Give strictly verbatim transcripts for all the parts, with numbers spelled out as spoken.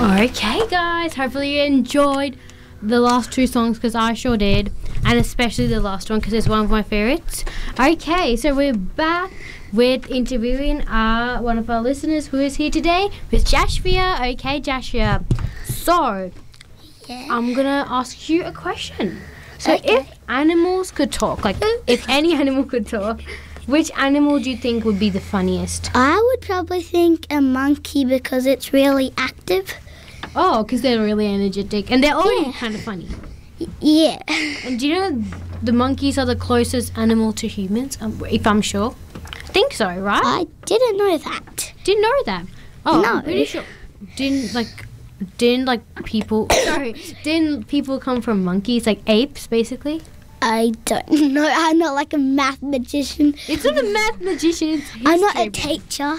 Okay, guys. Hopefully you enjoyed the last two songs because I sure did. And especially the last one because it's one of my favorites. Okay, so we're back with interviewing uh, one of our listeners who is here today with Joshua. Okay, Joshua. So, Yeah. I'm going to ask you a question. So, Okay. if animals could talk, like if any animal could talk, which animal do you think would be the funniest? I would probably think a monkey because it's really active. Oh, because they're really energetic and they're already Yeah. kind of funny. Y- yeah. And do you know the monkeys are the closest animal to humans, um, if I'm sure? I think so, right? I didn't know that. Didn't know that. Oh, No. I'm pretty sure. Didn't like, didn't like people, sorry, didn't people come from monkeys, like apes, basically? I don't know. I'm not like a math magician. It's not a math magician, it's I'm not a history, bro. teacher.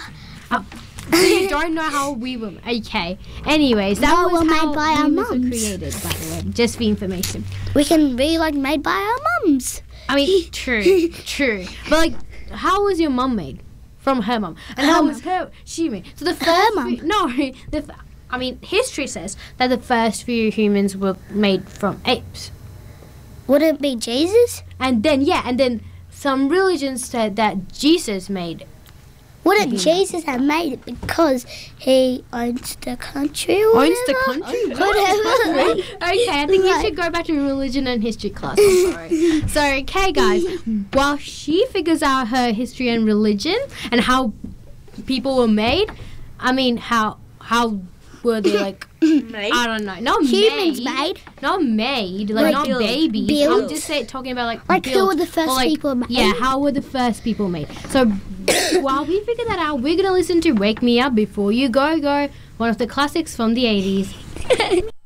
So you don't know how we were. Okay. Anyways, that No, was we're how made by our humans were mums. created, by the way. Just for information. We can be like made by our mums. I mean, true, true. But like, how was your mum made? From her mum. And Her how mum. was her she made? So the Her first mum. few- no, the f- I mean, history says that the first few humans were made from apes. Would it be Jesus? And then yeah, and then some religions said that Jesus made. Wouldn't Mhm. Jesus have made it because he owns the country? Or Owns the whatever? country? Whatever. Okay, I think you Right. should go back to religion and history class. I'm sorry. So, okay, guys, while she figures out her history and religion and how people were made, I mean, how how were they like? I don't know. Not Humans made. made. Not made. Like, Like not built. babies. Built. I'm just say, talking about like. Like who built, were the first or, like, people made? Yeah, how were the first people made? So while we figure that out, we're gonna listen to "Wake Me Up Before You Go Go," one of the classics from the eighties.